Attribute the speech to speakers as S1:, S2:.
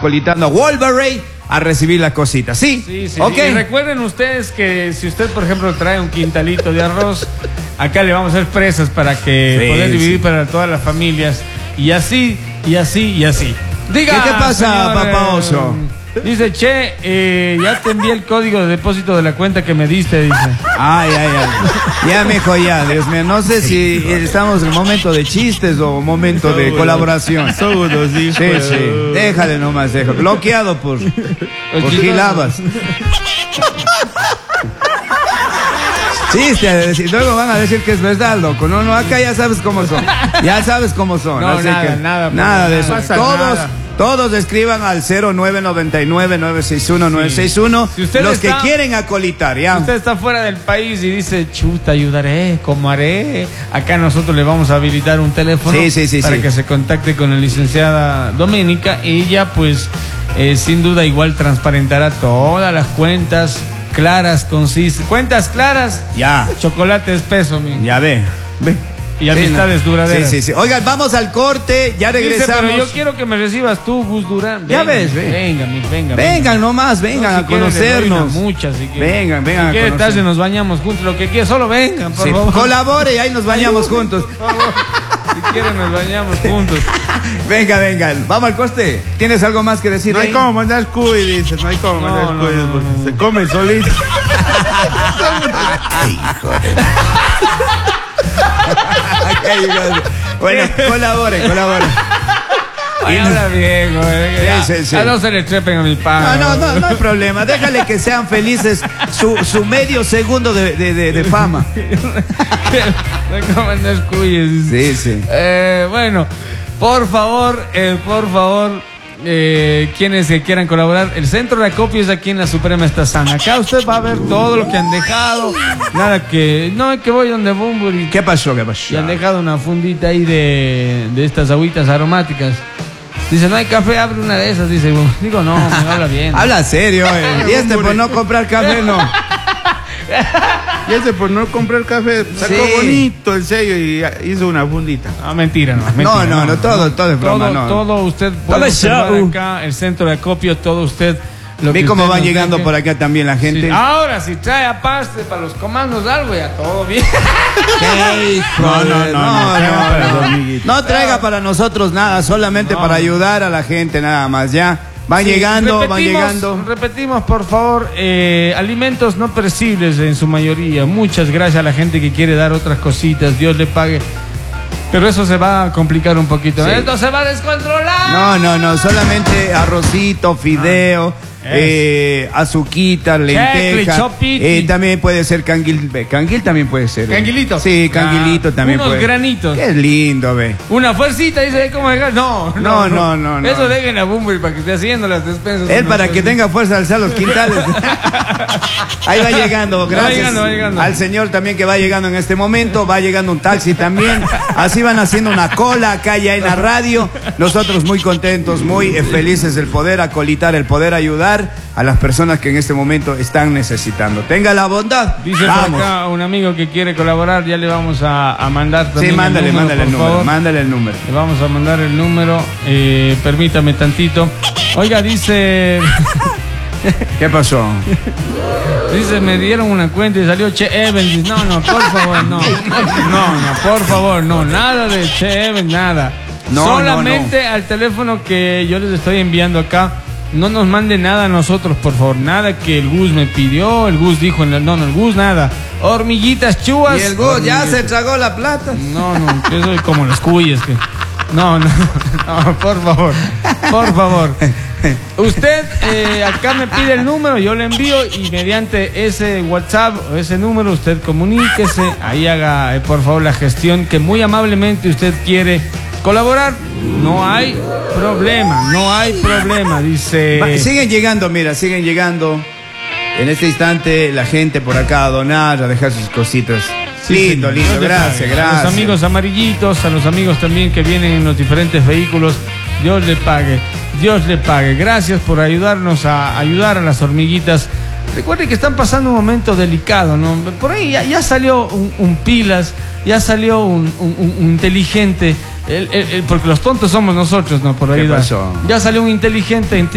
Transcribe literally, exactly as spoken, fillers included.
S1: acolitando a Wolverine a recibir las cositas. ¿Sí?
S2: Sí, sí.
S1: ¿Ok?
S2: Y recuerden ustedes que si usted, por ejemplo, trae un quintalito de arroz, acá le vamos a hacer presas para que
S1: Sí,
S2: poder dividir
S1: sí.
S2: para todas las familias. Y así, y así, y así. Diga,
S1: ¿Qué te pasa,
S2: señor,
S1: papá oso?
S2: eh, dice, che, eh, ya te envié el código de depósito de la cuenta que me diste, dice.
S1: Ay, ay, ay. Ya, mijo, ya, Dios mío. No sé si estamos en momento de chistes o momento de colaboración.
S3: Son unos hijos.
S1: Sí, sí. Déjale nomás, déjale. Bloqueado por, por gilabas. Chiste, luego van a decir que es verdad, loco. No, no, acá ya sabes cómo son. Ya sabes cómo son.
S2: No,
S1: así
S2: nada,
S1: que
S2: nada,
S1: nada de
S2: no
S1: eso.
S2: pasa
S1: Todos,
S2: nada.
S1: todos escriban al cero nueve nueve nueve nueve seis uno nueve seis uno.
S2: Si usted
S1: los
S2: está-
S1: que quieren acolitar, ya.
S2: Usted está fuera del país y dice, chuta, ayudaré, ¿cómo haré? Acá nosotros le vamos a habilitar un teléfono
S1: Sí, sí, sí,
S2: para
S1: sí.
S2: que se contacte con la licenciada Doménica y ella, pues, eh, sin duda igual transparentará todas las cuentas claras, concisas. Cuentas claras,
S1: Ya.
S2: chocolate espeso, mi.
S1: Ya ve. Ve.
S2: Y amistades
S1: Sí, no.
S2: duraderas.
S1: Sí, sí, sí. Oigan, vamos al corte, ya
S2: Dice,
S1: regresamos.
S2: pero yo quiero que me recibas tú, Gus Durán.
S1: Ya
S2: Venga,
S1: ves, ve.
S2: Venga, mi, venga.
S1: Vengan nomás,
S2: No,
S1: vengan
S2: si
S1: a
S2: quiere, le doy
S1: conocernos.
S2: una mucha, si quiere.
S1: Vengan, vengan
S2: Si
S1: a
S2: quiere,
S1: conocer.
S2: tarde nos bañamos juntos, lo que quiera, solo vengan, por
S1: Sí,
S2: favor.
S1: colabore y ahí nos bañamos juntos.
S2: Por favor, si quieren nos bañamos juntos.
S1: Venga, venga. Vamos al corte. ¿Tienes algo más que decir?
S3: No hay
S1: ahí?
S3: como mandar cuy, dice. No hay como
S2: No,
S3: mandar
S2: no,
S3: cuy,
S2: no,
S3: porque
S2: no, no.
S3: se come solito.
S1: Bueno, colabore, colabore.
S2: Ay, habla bien, güey. Ya,
S1: Sí, sí, sí.
S2: ya no se le trepen a mi pan.
S1: No, no, no, no hay problema. Déjale que sean felices su, su medio segundo de, de, de, de fama.
S2: No coman descuyes.
S1: Sí, sí.
S2: Eh, bueno, por favor, eh, por favor, eh, quienes que quieran colaborar, el centro de acopio es aquí en la Suprema Estazana. Acá usted va a ver todo lo que han dejado. Nada que, no, que voy donde Bumburi.
S1: ¿Qué pasó? ¿Qué pasó?
S2: Y han dejado una fundita ahí de, de estas agüitas aromáticas. Dice, no hay café, abre una de esas. Dice, digo, no, me habla bien.
S1: Habla serio, eh. Y este por no comprar café, no.
S3: Y ese por no comprar café sacó
S1: Sí.
S3: bonito el sello y hizo una fundita.
S2: No, mentira, no. Mentira,
S1: No, no, no, todo, todo es broma,
S2: todo,
S1: no.
S2: todo usted puede
S1: Todo es
S2: observar
S1: show.
S2: acá, el centro de acopio, todo usted. Lo
S1: Ve
S2: que
S1: cómo
S2: usted
S1: van
S2: nos
S1: llegando
S2: deje.
S1: por acá también la gente.
S2: Sí, ahora, si trae aparte para los comandos algo, ya todo bien.
S1: ¿Qué hijo
S3: No, no,
S1: de-
S3: no, no, traiga para los amiguitos.
S1: No traiga para nosotros nada, solamente
S2: No.
S1: para ayudar a la gente nada más, ya. Van
S2: Sí,
S1: llegando, van
S2: repetimos,
S1: llegando.
S2: Repetimos, por favor, eh, alimentos no perecibles en su mayoría. Muchas gracias a la gente que quiere dar otras cositas. Dios le pague. Pero eso se va a complicar un poquito.
S1: Sí.
S2: Esto se va a descontrolar.
S1: No, no, no, solamente arrocito, fideo,
S2: Ah,
S1: eh, azuquita, lenteja.
S2: chopiti.
S1: Eh, también puede ser canguil. Ve, canguil también puede ser. eh.
S2: Canguilito.
S1: Sí, canguilito
S2: Ah,
S1: también
S2: unos
S1: puede.
S2: granitos.
S1: Qué lindo, ve.
S2: Una fuercita, dice, ¿cómo dejar? No,
S1: No, no, no, no.
S2: Eso dejen a Bumburi para que esté haciendo las despensas.
S1: Él
S2: No,
S1: para
S2: pues,
S1: que tenga fuerza de alzar los quintales. Ahí va llegando, gracias.
S2: Va llegando, va llegando.
S1: Al señor también que va llegando en este momento, va llegando un taxi también. Así van haciendo una cola acá ya en la radio. Nosotros muy contentos, muy eh, felices del poder acolitar, el poder ayudar a las personas que en este momento están necesitando. Tenga la bondad.
S2: Dice por
S1: Vamos.
S2: acá un amigo que quiere colaborar, ya le vamos a, a mandar también.
S1: Sí, mándale,
S2: el número,
S1: mándale el
S2: por
S1: número,
S2: favor.
S1: mándale el número.
S2: Le vamos a mandar el número, eh, permítame tantito. Oiga, dice,
S1: ¿Qué pasó?
S2: dice, me dieron una cuenta y salió Che Evans. Dice, no, no, por favor, no. No, no, por favor, no, nada de Che Evans, nada.
S1: No,
S2: Solamente
S1: no,
S2: al teléfono que yo les estoy enviando acá. No nos mande nada a nosotros, por favor. Nada que el Gus me pidió, el Gus dijo en el... No, no, el Gus nada. Hormiguitas chuvas.
S1: Y el Gus ya
S2: hormiguitas.
S1: se tragó la plata.
S2: No, no, que soy como los cuyes que... No, no, no, por favor, por favor. Usted eh, acá me pide el número, yo le envío y mediante ese WhatsApp o ese número usted comuníquese, ahí haga eh, por favor la gestión que muy amablemente usted quiere colaborar. No hay problema, no hay problema, dice...
S1: Va, siguen llegando, mira, siguen llegando. En este instante la gente por acá a donar, a dejar sus cositas.
S2: Sí,
S1: lindo,
S2: señor.
S1: lindo,
S2: Dios le
S1: gracias,
S2: pague.
S1: gracias.
S2: A los amigos amarillitos, a los amigos también que vienen en los diferentes vehículos, Dios le pague, Dios le pague. Gracias por ayudarnos a ayudar a las hormiguitas. Recuerden que están pasando un momento delicado, ¿no? Por ahí ya, ya salió un, un pilas, ya salió un, un, un inteligente, el, el, el, porque los tontos somos nosotros, ¿no? Por
S1: ¿Qué
S2: ayudar.
S1: pasó?
S2: Ya salió un inteligente.